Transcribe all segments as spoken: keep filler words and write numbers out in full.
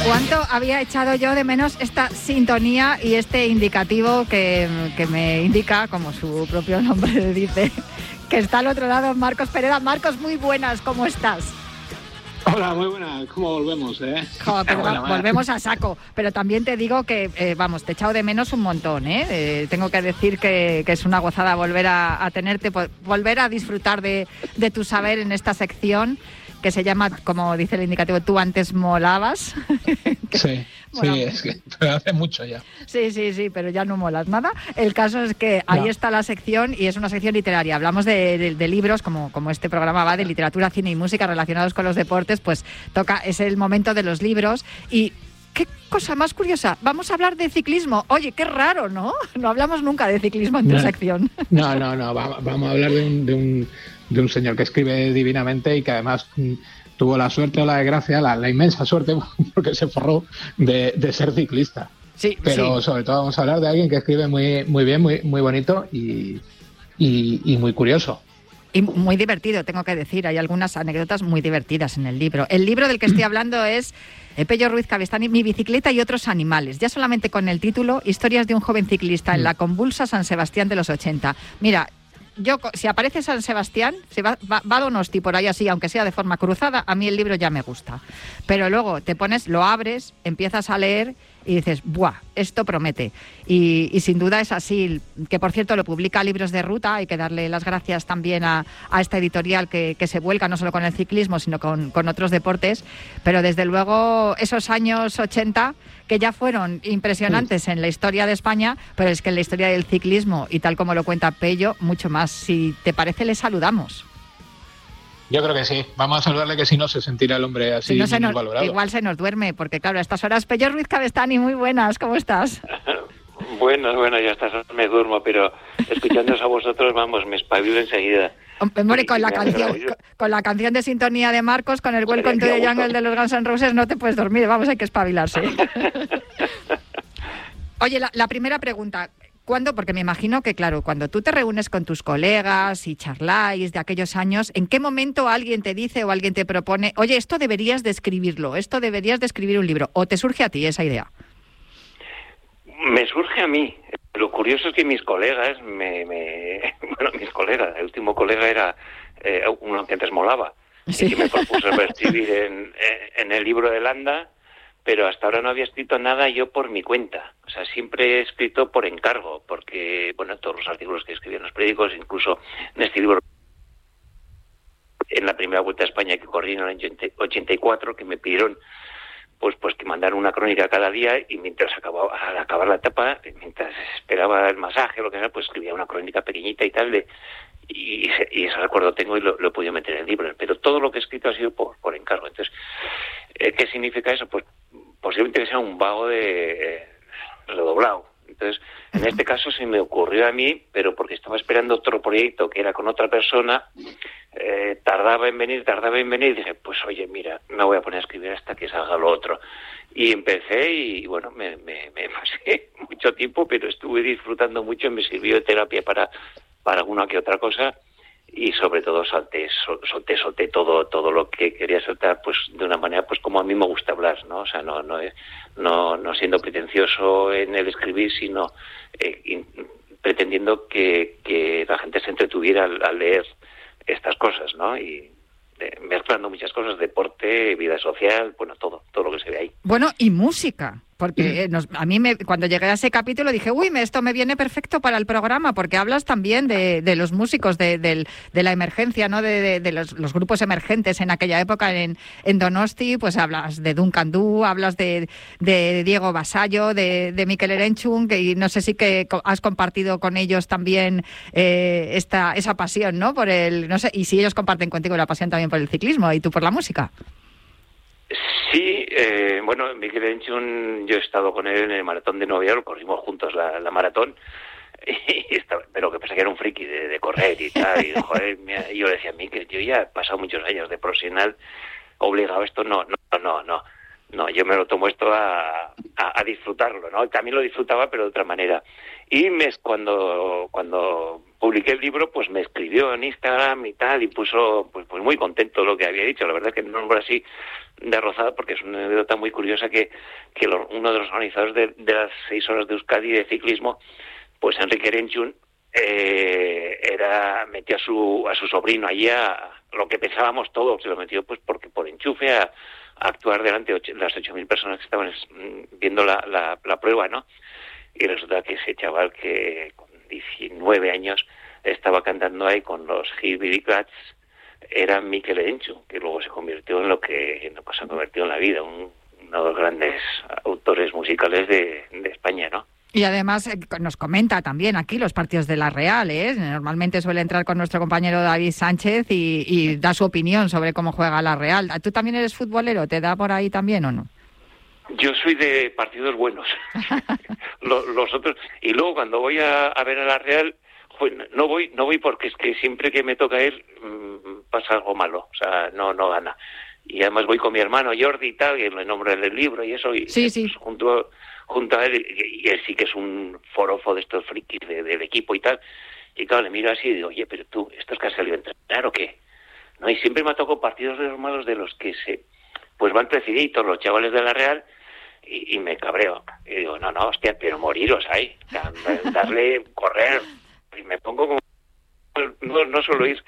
¿Cuánto había echado yo de menos esta sintonía y este indicativo que, que me indica, como su propio nombre dice, que está al otro lado Marcos Pereda? Marcos, muy buenas, ¿cómo estás? Hola, muy buenas. ¿Cómo volvemos, eh? Joder, pero bueno, volvemos a saco. Pero también te digo que, eh, vamos, te he echado de menos un montón, ¿eh? eh tengo que decir que, que es una gozada volver a, a tenerte, volver a disfrutar de, de tu saber en esta sección que se llama, como dice el indicativo, Tú antes molabas. que, sí, bueno, sí, es que pero hace mucho ya. Sí, sí, sí, pero ya no molas nada. El caso es que ahí no. está la sección y es una sección literaria. Hablamos de, de, de libros, como, como este programa va, de literatura, cine y música relacionados con los deportes, pues toca, es el momento de los libros y... ¡Qué cosa más curiosa! Vamos a hablar de ciclismo. Oye, qué raro, ¿no? No hablamos nunca de ciclismo en tu no, sección. No, no, no. Vamos, vamos a hablar de un, de, un, de un señor que escribe divinamente y que además m, tuvo la suerte o la desgracia, la, la inmensa suerte, porque se forró, de, de ser ciclista. Sí, Pero sí. sobre todo vamos a hablar de alguien que escribe muy, muy bien, muy, muy bonito y, y, y muy curioso. Y muy divertido, tengo que decir. Hay algunas anécdotas muy divertidas en el libro. El libro del que estoy hablando es Pello Ruiz Cabestany, Mi bicicleta y otros animales. Ya solamente con el título, Historias de un joven ciclista en la convulsa San Sebastián de los ochenta. Mira, yo, si aparece San Sebastián, si va, va, va Donosti por ahí así, aunque sea de forma cruzada, a mí el libro ya me gusta. Pero luego te pones, lo abres, empiezas a leer y dices, ¡buah! Esto promete. Y, y sin duda es así, que por cierto lo publica Libros de Ruta, hay que darle las gracias también a, a esta editorial que, que se vuelca no solo con el ciclismo, sino con, con otros deportes, pero desde luego esos años ochenta, que ya fueron impresionantes en la historia de España, pero es que en la historia del ciclismo, y tal como lo cuenta Pello, mucho más. Si te parece, le saludamos. Yo creo que sí. Vamos a saludarle, que si no se sentirá el hombre así, si no se nos, valorado. Igual se nos duerme, porque claro, a estas horas. Pello Ruiz Cabestany, muy buenas, ¿cómo estás? Buenas, bueno, ya a estas horas me duermo, pero escuchándoos a vosotros, vamos, me espabilo enseguida. Hombre, con la canción con, con la canción de sintonía de Marcos, con el Welcome to the Jungle de los Guns N' Roses, no te puedes dormir, vamos, hay que espabilarse. Oye, la, la primera pregunta... ¿Cuándo? Porque me imagino que, claro, cuando tú te reúnes con tus colegas y charláis de aquellos años, ¿en qué momento alguien te dice o alguien te propone, oye, esto deberías de escribirlo, esto deberías de escribir un libro? ¿O te surge a ti esa idea? Me surge a mí. Lo curioso es que mis colegas, me, me bueno, mis colegas, el último colega era eh, uno que antes molaba, sí. Y que me propuso escribir en, en el libro de Landa, pero hasta ahora no había escrito nada yo por mi cuenta. O sea, siempre he escrito por encargo, porque, bueno, todos los artículos que escribí en los periódicos, incluso en este libro, en la primera Vuelta a España que corrí en el año ochenta y cuatro, que me pidieron pues pues que mandara una crónica cada día, y mientras acababa, al acabar la etapa, mientras esperaba el masaje o lo que sea, pues escribía una crónica pequeñita y tal, de, y, y ese recuerdo tengo y lo, lo he podido meter en el libro. Pero todo lo que he escrito ha sido por, por encargo. Entonces, ¿qué significa eso? Pues posiblemente que sea un vago de eh, redoblado. Entonces, en este caso se me ocurrió a mí, pero porque estaba esperando otro proyecto que era con otra persona, eh, tardaba en venir, tardaba en venir, y dije, pues oye, mira, me voy a poner a escribir hasta que salga lo otro. Y empecé y, bueno, me, me, me pasé mucho tiempo, pero estuve disfrutando mucho, me sirvió de terapia para, para alguna que otra cosa, y sobre todo solté, solté, solté todo, todo lo que quería soltar, pues de una manera, pues como a mí me gusta hablar, ¿no? O sea, no, no, no, no siendo pretencioso en el escribir, sino eh, in, pretendiendo que, que la gente se entretuviera al, al leer estas cosas, ¿no? Y eh, mezclando muchas cosas, deporte, vida social, bueno, todo, todo lo que se ve ahí. Bueno, y música. Porque nos, a mí, me, cuando llegué a ese capítulo, dije, uy, me, esto me viene perfecto para el programa, porque hablas también de, de los músicos, de, de, de la emergencia, ¿no? De, de, de los, los grupos emergentes en aquella época en, en Donosti, pues hablas de Duncan Du, hablas de, de Diego Vasallo, de, de Mikel Erenchun, y no sé si que has compartido con ellos también eh, esta esa pasión, ¿no? Por el, no sé, y si ellos comparten contigo la pasión también por el ciclismo y tú por la música. Sí, eh, bueno, Mikel Erenchun, yo he estado con él en el maratón de Nueva York, corrimos juntos la, la maratón, y estaba, pero que pensé que era un friki de, de correr y tal, y joder, mira, yo le decía a Mikel, yo ya he pasado muchos años de profesional, obligado a esto, no, no, no, no, no, yo me lo tomo esto a, a, a disfrutarlo, ¿no? También lo disfrutaba, pero de otra manera. Y me, cuando, cuando publiqué el libro, pues me escribió en Instagram y tal, y puso, pues, pues muy contento lo que había dicho. La verdad es que en nombre así de Rozada, porque es una anécdota muy curiosa que, que lo, uno de los organizadores de, de las seis horas de Euskadi de ciclismo, pues Enrique Erenchun, eh, era metió a su a su sobrino allí a lo que pensábamos todos, se lo metió pues porque por enchufe a, a actuar delante de las ocho mil personas que estaban viendo la, la, la prueba, ¿no? Y resulta que ese chaval que con diecinueve años estaba cantando ahí con los Hillbilly Cats era Mikel Erenchun, que luego se convirtió en lo que, en lo que se ha convertido en la vida, un, uno de los grandes autores musicales de, de España, ¿no? Y además eh, nos comenta también aquí los partidos de la Real, ¿eh? Normalmente suele entrar con nuestro compañero David Sánchez y, y da su opinión sobre cómo juega la Real. ¿Tú también eres futbolero? ¿Te da por ahí también o no? Yo soy de partidos buenos. los, los otros y luego cuando voy a, a ver a la Real, pues no voy no voy porque es que siempre que me toca ir mmm, pasa algo malo, o sea, no no gana. Y además voy con mi hermano Jordi y tal, que le nombro del libro y eso, y sí, sí. Pues, junto junto a él, y él sí que es un forofo de estos frikis de, del equipo y tal, y claro, le miro así y digo, oye, pero tú, ¿estos que has salido a entrenar o qué? No, y siempre me ha tocado partidos de los malos de los que se, pues van creciditos los chavales de la Real, y, y me cabreo, y digo, no, no, hostia, pero moriros ahí, darle, correr, y me pongo como, no, no suelo ir.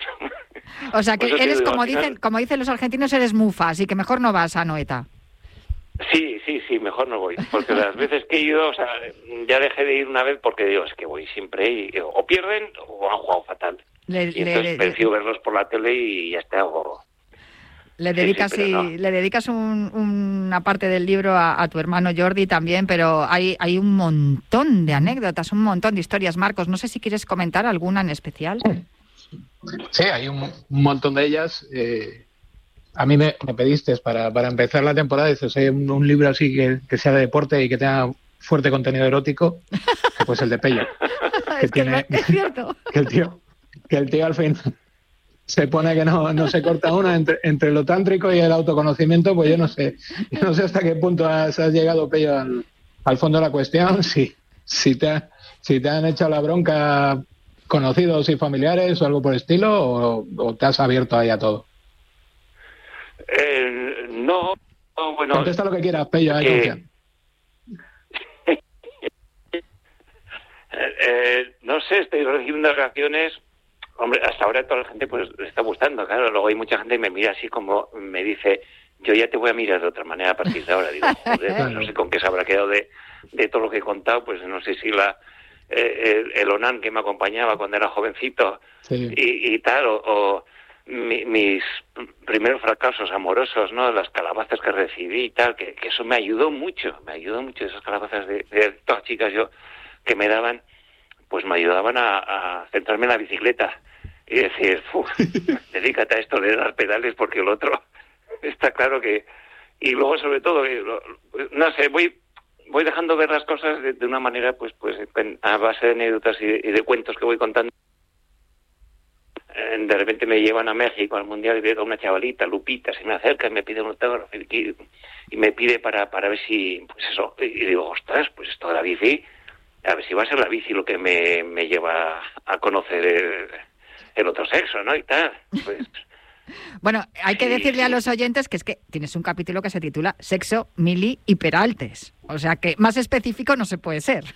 O sea, que pues eres, digo, como final... dicen como dicen los argentinos, eres mufa, así que mejor no vas a Noeta. Sí, sí, sí, mejor no voy, porque las veces que he ido, o sea, ya dejé de ir una vez porque digo, es que voy siempre y o pierden o han jugado fatal. Le, y entonces le, prefiero le, verlos por la tele y ya está. O... Le dedicas, sí, sí, no. le dedicas un, una parte del libro a, a tu hermano Jordi también, pero hay, hay un montón de anécdotas, un montón de historias. Marcos, no sé si quieres comentar alguna en especial. Sí, hay un, un montón de ellas. Eh... A mí me, me pediste para, para empezar la temporada, dices, hay un, un libro así que, que sea de deporte y que tenga fuerte contenido erótico, que pues el de Pello. Que es tiene, que es cierto. Que el tío, que el tío al fin se pone que no, no se corta una entre, entre lo tántrico y el autoconocimiento, pues yo no sé, yo no sé hasta qué punto has, has llegado, Pello, al, al fondo de la cuestión, si, si, te, si te han echado la bronca conocidos y familiares o algo por el estilo, o, o te has abierto ahí a todo. Eh, no, no, bueno... Contesta lo que quieras, Pello, hay que... eh, no sé, estoy recibiendo reacciones... Hombre, hasta ahora toda la gente pues le está gustando, claro. Luego hay mucha gente que me mira así como me dice, yo ya te voy a mirar de otra manera a partir de ahora. Digo, joder, pues no sé con qué se habrá quedado de, de todo lo que he contado, pues no sé si la eh, el, el Onan que me acompañaba cuando era jovencito, sí. y, y tal, o... o Mi, mis primeros fracasos amorosos, ¿no? Las calabazas que recibí y tal, que, que eso me ayudó mucho, me ayudó mucho esas calabazas de, de todas chicas yo que me daban, pues me ayudaban a, a centrarme en la bicicleta y decir, uff, dedícate a esto de dar pedales porque el otro está claro que... Y luego sobre todo, no sé, voy voy dejando ver las cosas de, de una manera, pues pues a base de anécdotas y de, y de cuentos que voy contando. De repente me llevan a México al Mundial y veo a una chavalita, Lupita, se me acerca y me pide un autógrafo y, y me pide para para ver si, pues eso, y digo, ostras, pues esto de la bici, a ver si va a ser la bici lo que me, me lleva a conocer el, el otro sexo, ¿no? Y tal, pues... Bueno, hay que sí, decirle sí. a los oyentes que es que tienes un capítulo que se titula Sexo, Mili y Peraltes, o sea que más específico no se puede ser.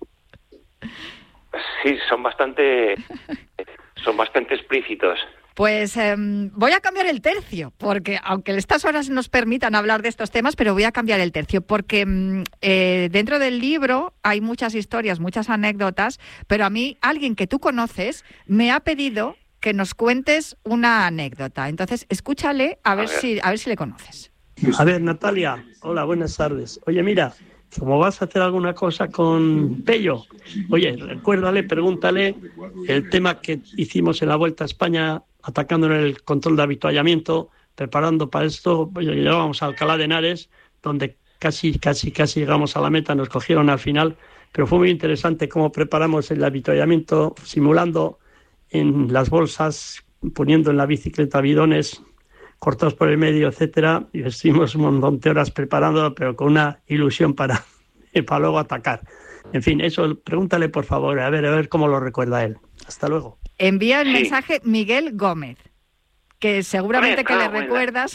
Sí, son bastante... Son bastante explícitos. Pues eh, voy a cambiar el tercio, porque aunque estas horas nos permitan hablar de estos temas, pero voy a cambiar el tercio, porque eh, dentro del libro hay muchas historias, muchas anécdotas, pero a mí alguien que tú conoces me ha pedido que nos cuentes una anécdota. Entonces, escúchale a ver, a ver. si a ver si le conoces. A ver, Natalia, hola, buenas tardes. Oye, mira, como vas a hacer alguna cosa con Pello, oye, recuérdale, pregúntale el tema que hicimos en la Vuelta a España, atacando en el control de avituallamiento, preparando para esto, oye, llegábamos a Alcalá de Henares, donde casi, casi, casi llegamos a la meta, nos cogieron al final, pero fue muy interesante cómo preparamos el avituallamiento, simulando en las bolsas, poniendo en la bicicleta bidones cortados por el medio, etcétera, y estuvimos un montón de horas preparándolo, pero con una ilusión para, para luego atacar. En fin, eso, pregúntale por favor, a ver, a ver cómo lo recuerda él. Hasta luego. Envía el sí. mensaje Miguel Gómez. que seguramente hombre, que le bueno. recuerdas.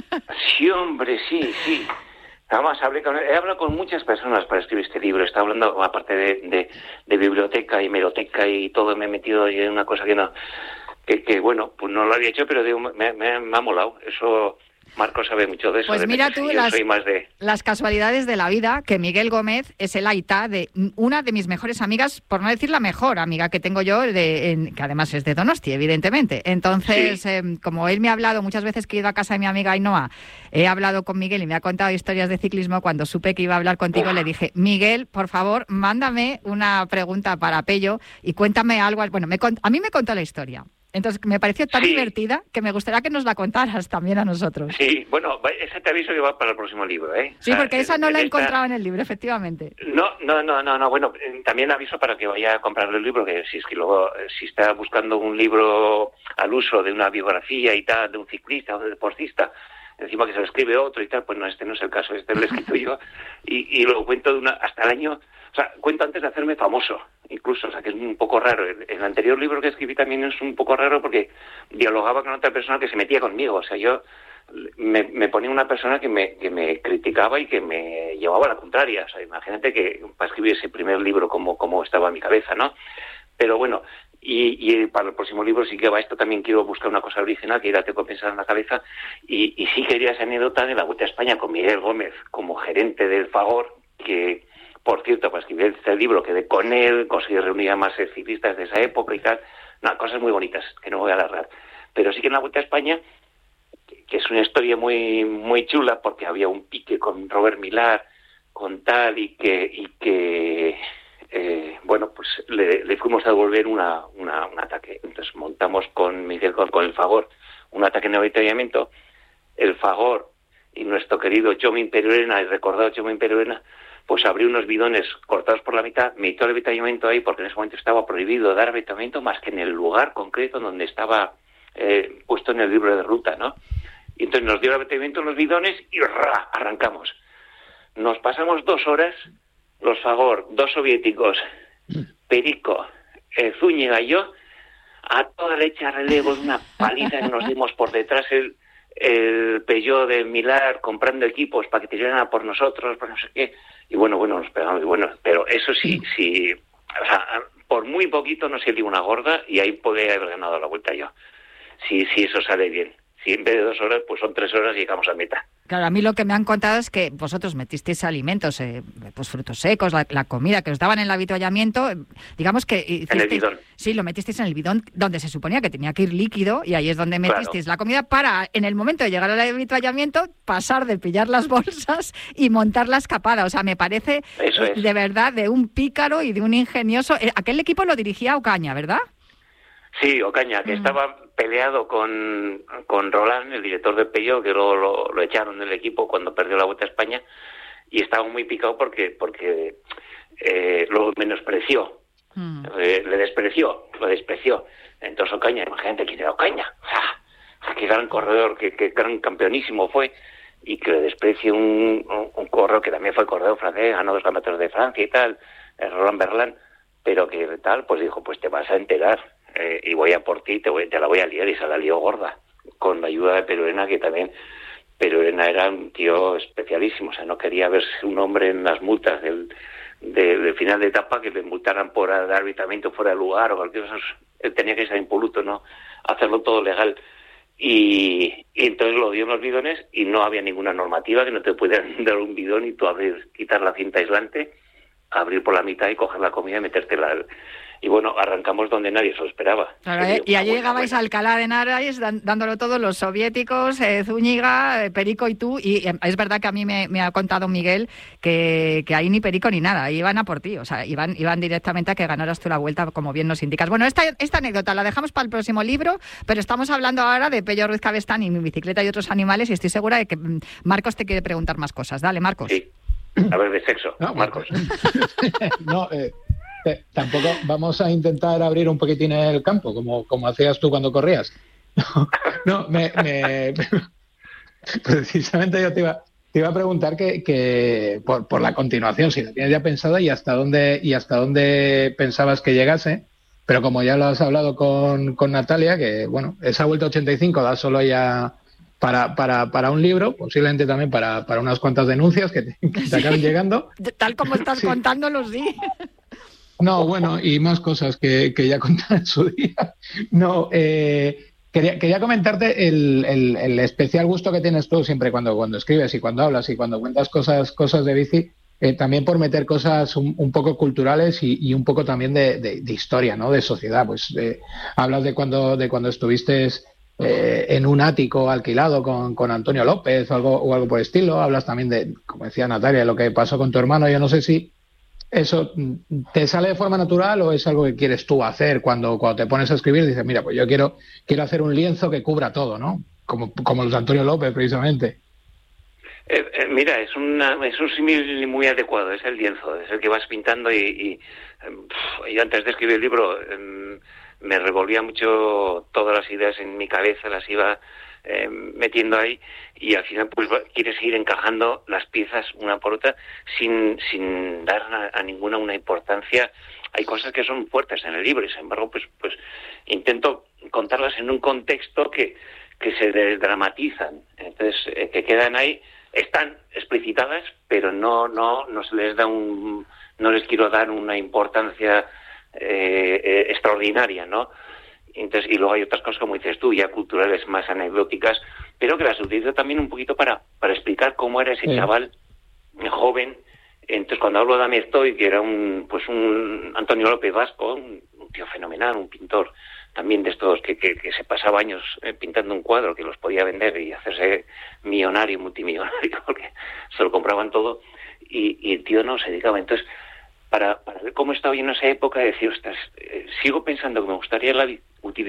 Sí, hombre, sí, sí. Además, hablé con, he hablado con muchas personas para escribir este libro. Está hablando, aparte de, de, de biblioteca y hemeroteca y todo, me he metido en una cosa que no... Que, que bueno, pues no lo había hecho, pero digo, me, me, me ha molado. Eso... Marcos sabe mucho de eso. Pues de mira meterse, tú yo las, soy más de... las casualidades de la vida, que Miguel Gómez es el aita de una de mis mejores amigas, por no decir la mejor amiga que tengo yo, de, en, que además es de Donosti, evidentemente. Entonces, sí. eh, como él me ha hablado muchas veces que he ido a casa de mi amiga Ainhoa, he hablado con Miguel y me ha contado historias de ciclismo. Cuando supe que iba a hablar contigo, Uf. le dije, Miguel, por favor, mándame una pregunta para Pello y cuéntame algo. Bueno, me, a mí me contó la historia. Entonces, me pareció tan sí. divertida que me gustaría que nos la contaras también a nosotros. Sí, bueno, ese te aviso que va para el próximo libro, ¿eh? Sí, porque o sea, esa no la he esta... encontrado en el libro, efectivamente. No, no, no, no, no, bueno, también aviso para que vaya a comprar el libro, que si es que luego, si está buscando un libro al uso de una biografía y tal, de un ciclista o de deportista, encima que se lo escribe otro y tal, pues no, este no es el caso, este lo he escrito yo, y, y lo cuento de una, hasta el año, o sea, cuento antes de hacerme famoso, incluso, o sea, que es un poco raro. El, el anterior libro que escribí también es un poco raro porque dialogaba con otra persona que se metía conmigo, o sea, yo me, me ponía una persona que me, que me criticaba y que me llevaba a la contraria, o sea, imagínate que para escribir ese primer libro como, como estaba en mi cabeza, ¿no? Pero bueno, y, y para el próximo libro sí que va esto, también quiero buscar una cosa original que ya tengo pensado en la cabeza, y, y sí quería esa anécdota de la Vuelta a España con Miguel Gómez como gerente del Fagor, que, por cierto, para escribir este libro quedé con él, conseguí reunir a más ciclistas de esa época y tal, no, cosas muy bonitas que no voy a alargar, pero sí que en la Vuelta a España, que, que es una historia muy muy chula, porque había un pique con Robert Millar, con tal, y que y que Eh, bueno, pues le, le fuimos a devolver una, una, un ataque. Entonces montamos con Miguel, con, con el Fagor, un ataque en avituallamiento. El Fagor y nuestro querido Jomin Perurena, el recordado Jomin Perurena, pues abrió unos bidones cortados por la mitad, metió el avituallamiento ahí, porque en ese momento estaba prohibido dar avituallamiento más que en el lugar concreto donde estaba eh, puesto en el libro de ruta, ¿no? Y entonces nos dio el avituallamiento en los bidones y ¡ra! Arrancamos. Nos pasamos dos horas... Los Fagor, dos soviéticos, Perico, eh, Zúñiga y yo, a toda leche a relevo, una paliza que nos dimos por detrás, el, el Peugeot de Millar comprando equipos para que tiraran a por nosotros, por no sé qué, y bueno, bueno, nos pegamos, y bueno, pero eso sí, sí, o sea, por muy poquito no se dio una gorda y ahí podría haber ganado la vuelta yo, si, si eso sale bien. Si en vez de dos horas, pues son tres horas y llegamos a meta. Claro, a mí lo que me han contado es que vosotros metisteis alimentos, eh, pues frutos secos, la, la comida que os daban en el avituallamiento, digamos que... Hicisteis, en el bidón. Sí, lo metisteis en el bidón donde se suponía que tenía que ir líquido y ahí es donde metisteis claro. la comida para, en el momento de llegar al avituallamiento, pasar de pillar las bolsas y montar la escapada. O sea, me parece Eso es. de verdad de un pícaro y de un ingenioso... Aquel equipo lo dirigía Ocaña, ¿verdad? Sí, Ocaña, que mm. estaba peleado con, con Roland, el director de Peugeot, que luego lo, lo echaron del equipo cuando perdió la Vuelta a España, y estaba muy picado porque porque eh, lo menospreció, mm. eh, le despreció, lo despreció. Entonces Ocaña, imagínate quién era Ocaña, ¡ah! Qué gran corredor, qué, qué gran campeonísimo fue, y que le desprecie un, un, un corredor que también fue corredor francés, ganó dos campeonatos de Francia y tal, Roland Berland, pero que tal, pues dijo, pues te vas a enterar. Eh, y voy a por ti, te, voy, te la voy a liar, y se la lió gorda, con la ayuda de Perurena, que también, Perurena era un tío especialísimo, o sea, no quería verse un hombre en las multas del, de, del final de etapa, que le multaran por dar arbitramiento fuera de lugar o cualquier cosa, él tenía que ser impoluto, ¿no? Hacerlo todo legal, y, y entonces lo dio en los bidones, y no había ninguna normativa que no te pudieran dar un bidón y tú abrir, quitar la cinta aislante, abrir por la mitad y coger la comida y metértela al... Y bueno, arrancamos donde nadie se lo esperaba. Claro, eh, y allí llegabais a Alcalá de Henares dan, dándolo todo, los soviéticos, eh, Zúñiga, eh, Perico y tú, y eh, es verdad que a mí me, me ha contado Miguel que, que ahí ni Perico ni nada, iban a por ti, o sea, iban, iban directamente a que ganaras tú la vuelta, como bien nos indicas. Bueno, esta, esta anécdota la dejamos para el próximo libro, pero estamos hablando ahora de Pello Ruiz Cabestany y Mi bicicleta y otros animales, y estoy segura de que Marcos te quiere preguntar más cosas. Dale, Marcos. Sí, a ver, de sexo, no, Marcos. no, eh... Tampoco vamos a intentar abrir un poquitín el campo, como, como hacías tú cuando corrías. No, no me, me, precisamente yo te iba, te iba a preguntar que, que por, por la continuación, si la tienes ya pensada y hasta dónde y hasta dónde pensabas que llegase, pero como ya lo has hablado con, con Natalia, que bueno, esa vuelta ochenta y cinco da solo ya para, para, para un libro, posiblemente también para, para unas cuantas denuncias que te, que te acaben llegando. Tal como estás sí. contándolo, sí. No, bueno, y más cosas que, que ya conté en su día. No, eh, quería, quería comentarte el, el, el especial gusto que tienes tú siempre cuando, cuando escribes y cuando hablas y cuando cuentas cosas, cosas de bici, eh, también por meter cosas un, un poco culturales y, y un poco también de, de, de historia, ¿no? De sociedad. Pues eh, hablas de cuando, de cuando estuviste eh, en un ático alquilado con, con Antonio López o algo, o algo por el estilo. Hablas también de, como decía Natalia, lo que pasó con tu hermano. Yo no sé si ¿eso te sale de forma natural o es algo que quieres tú hacer cuando, cuando te pones a escribir? Dices, mira, pues yo quiero quiero hacer un lienzo que cubra todo, ¿no? Como, como los de Antonio López, precisamente. Eh, eh, mira, es, una, es un símil muy adecuado, es el lienzo, es el que vas pintando y, y, y antes de escribir el libro eh, me revolvía mucho todas las ideas en mi cabeza, las iba eh, metiendo ahí y al final pues quieres ir encajando las piezas una por otra sin sin dar a, a ninguna una importancia. Hay cosas que son fuertes en el libro y sin embargo pues pues intento contarlas en un contexto que que se desdramatizan, entonces eh, que quedan ahí, están explicitadas pero no no no se les da un no les quiero dar una importancia eh, eh, extraordinaria, ¿no? Entonces, y luego hay otras cosas, como dices tú, ya culturales, más anecdóticas, pero que las utilizo también un poquito para, para explicar cómo era ese sí. chaval joven. Entonces, cuando hablo de Amestoy, que era un pues un Antonio López Vasco, un, un tío fenomenal, un pintor también de estos que, que, que se pasaba años eh, pintando un cuadro, que los podía vender y hacerse millonario, multimillonario, porque se lo compraban todo, y, y el tío no se dedicaba. Entonces, para, para ver cómo estaba yo en esa época, decir, ostras, eh, sigo pensando que me gustaría la utilizar